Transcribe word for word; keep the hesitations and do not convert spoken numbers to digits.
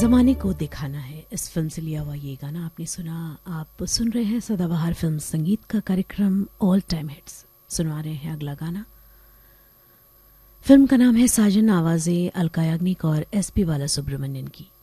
जमाने को दिखाना है, इस फिल्म से लिया हुआ ये गाना आपने सुना। आप सुन रहे हैं सदाबहार फिल्म संगीत का कार्यक्रम ऑल टाइम हिट्स। सुनवा रहे हैं अगला गाना। फिल्म का नाम है साजन, आवाजें अलका याग्निक और एस पी बालासुब्रमण्यन की।